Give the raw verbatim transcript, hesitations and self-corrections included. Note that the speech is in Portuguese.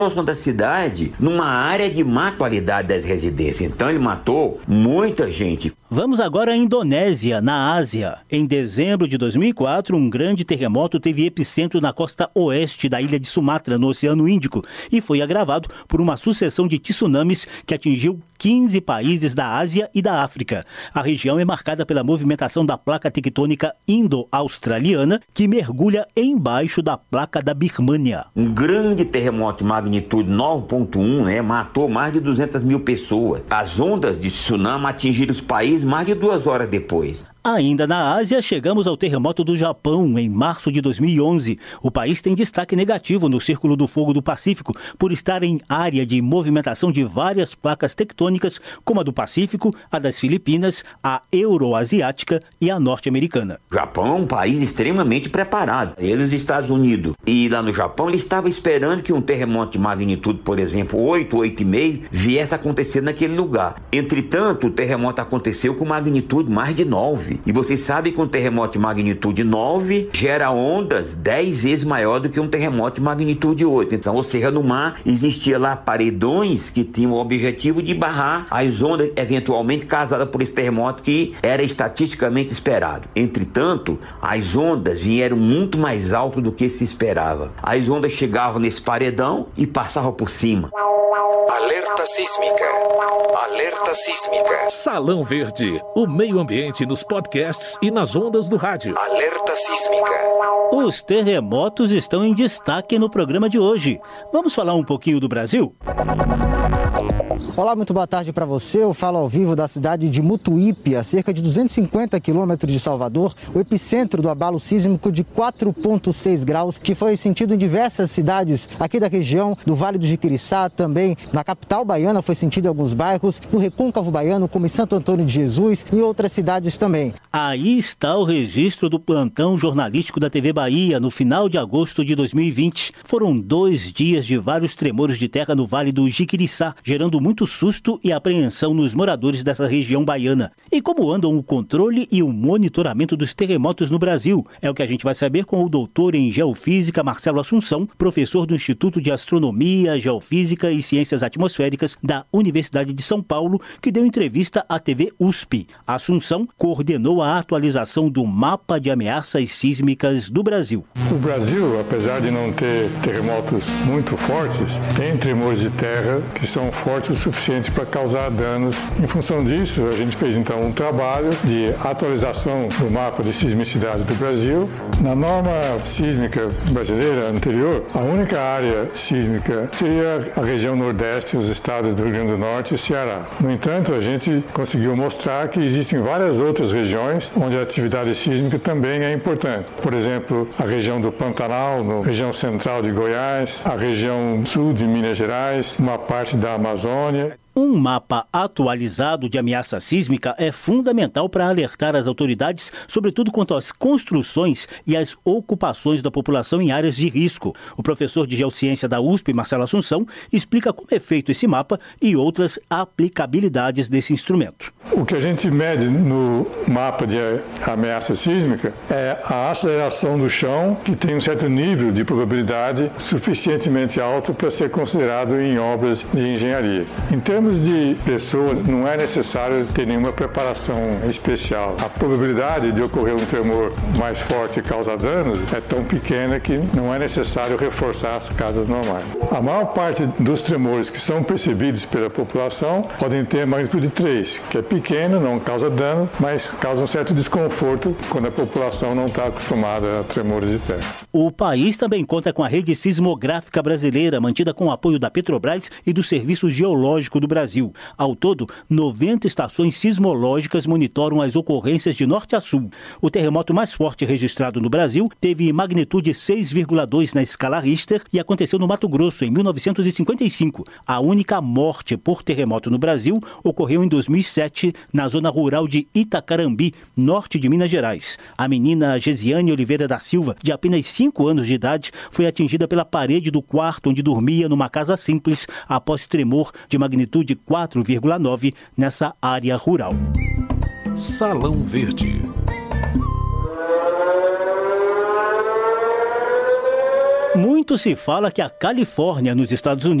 próximo da cidade, numa área de má qualidade das residências. Então ele matou muita gente. Vamos agora à Indonésia, na Ásia. Em dezembro de dois mil e quatro, um grande terremoto teve epicentro na costa oeste da ilha de Sumatra, no Oceano Índico, e foi agravado por uma sucessão de tsunamis que atingiu quinze países da Ásia e da África. A região é marcada pela movimentação da placa tectônica indo-australiana, que mergulha embaixo da placa da Birmânia. Um grande terremoto de magnitude nove ponto um, né, matou mais de duzentas mil pessoas. As ondas de tsunami atingiram os países mais de duas horas depois. Ainda na Ásia, chegamos ao terremoto do Japão, em março de dois mil e onze. O país tem destaque negativo no Círculo do Fogo do Pacífico, por estar em área de movimentação de várias placas tectônicas, como a do Pacífico, a das Filipinas, a euroasiática e a norte-americana. O Japão é um país extremamente preparado. Ele, os Estados Unidos e lá no Japão, ele estava esperando que um terremoto de magnitude, por exemplo, oito, oito vírgula cinco, viesse a acontecer naquele lugar. Entretanto, o terremoto aconteceu com magnitude mais de nove. E vocês sabem que um terremoto de magnitude nove gera ondas dez vezes maior do que um terremoto de magnitude oito. Então, ou seja, no mar existia lá paredões que tinham o objetivo de barrar as ondas eventualmente causadas por esse terremoto, que era estatisticamente esperado. Entretanto, as ondas vieram muito mais alto do que se esperava. As ondas chegavam nesse paredão e passavam por cima. Alerta sísmica. Alerta sísmica. Salão Verde, o meio ambiente nos podcasts e nas ondas do rádio. Alerta sísmica. Os terremotos estão em destaque no programa de hoje. Vamos falar um pouquinho do Brasil? Olá, muito boa tarde para você. Eu falo ao vivo da cidade de Mutuípe, a cerca de duzentos e cinquenta quilômetros de Salvador, o epicentro do abalo sísmico de quatro ponto seis graus, que foi sentido em diversas cidades aqui da região do Vale do Jiquiriçá, também na capital baiana foi sentido em alguns bairros, no Recôncavo Baiano, como em Santo Antônio de Jesus e outras cidades também. Aí está o registro do plantão jornalístico da T V Bahia no final de agosto de dois mil e vinte. Foram dois dias de vários tremores de terra no Vale do Jiquiriçá, gerando muito susto e apreensão nos moradores dessa região baiana. E como andam o controle e o monitoramento dos terremotos no Brasil? É o que a gente vai saber com o doutor em Geofísica, Marcelo Assunção, professor do Instituto de Astronomia, Geofísica e Ciências Atmosféricas da Universidade de São Paulo, que deu entrevista à T V U S P. Assunção coordenou a atualização do mapa de ameaças sísmicas do Brasil. O Brasil, apesar de não ter terremotos muito fortes, tem tremores de terra que são fortes o suficiente para causar danos. Em função disso, a gente fez então um trabalho de atualização do mapa de sismicidade do Brasil. Na norma sísmica brasileira anterior, a única área sísmica seria a região nordeste, os estados do Rio Grande do Norte e Ceará. No entanto, a gente conseguiu mostrar que existem várias outras regiões onde a atividade sísmica também é importante. Por exemplo, a região do Pantanal, na região central de Goiás, a região sul de Minas Gerais, uma parte da Amazônia. Um mapa atualizado de ameaça sísmica é fundamental para alertar as autoridades, sobretudo quanto às construções e às ocupações da população em áreas de risco. O professor de Geociência da U S P, Marcelo Assunção, explica como é feito esse mapa e outras aplicabilidades desse instrumento. O que a gente mede no mapa de ameaça sísmica é a aceleração do chão, que tem um certo nível de probabilidade suficientemente alto para ser considerado em obras de engenharia. Em termos de pessoas, não é necessário ter nenhuma preparação especial. A probabilidade de ocorrer um tremor mais forte e causar danos é tão pequena que não é necessário reforçar as casas normais. A maior parte dos tremores que são percebidos pela população podem ter magnitude três, que é pequeno, não causa dano, mas causa um certo desconforto quando a população não está acostumada a tremores de terra. O país também conta com a rede sismográfica brasileira, mantida com o apoio da Petrobras e do Serviço Geológico do Brasil. Ao todo, noventa estações sismológicas monitoram as ocorrências de norte a sul. O terremoto mais forte registrado no Brasil teve magnitude seis vírgula dois na escala Richter e aconteceu no Mato Grosso, em mil novecentos e cinquenta e cinco. A única morte por terremoto no Brasil ocorreu em dois mil e sete, na zona rural de Itacarambi, norte de Minas Gerais. A menina Gesiane Oliveira da Silva, de apenas cinco anos de idade, foi atingida pela parede do quarto onde dormia numa casa simples após tremor de magnitude de quatro vírgula nove nessa área rural. Salão Verde. Muito Muito se fala que a Califórnia, nos Estados Unidos,